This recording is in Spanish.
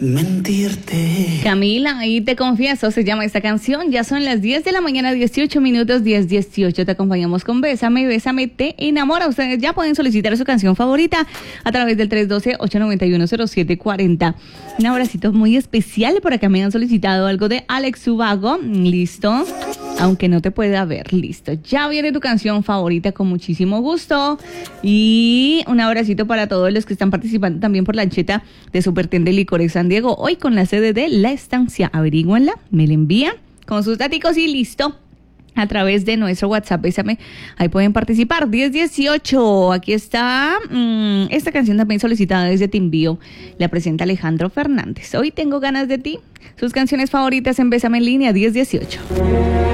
mentirte. Camila, y te confieso, se llama esta canción. Ya son las 10 de la mañana, 18 minutos, 10:18. Te acompañamos con Bésame, Bésame, te enamora. Ustedes ya pueden solicitar su canción favorita a través del 312-891-0740. Un abracito muy especial. Por acá me han solicitado algo de Alex Ubago. Listo. Aunque no te pueda ver. Listo. Ya viene tu canción favorita con muchísimo gusto. Y un abracito para todos los que están participando también por la ancheta de Supertende Licores San Diego. Hoy con la sede de La Estancia. Averíguenla, me la envían con sus datos y listo. A través de nuestro WhatsApp, Bésame, ahí pueden participar. 10:18, aquí está esta canción también solicitada desde Timbío. La presenta Alejandro Fernández. Hoy tengo ganas de ti. Sus canciones favoritas en Bésame en línea, 10:18.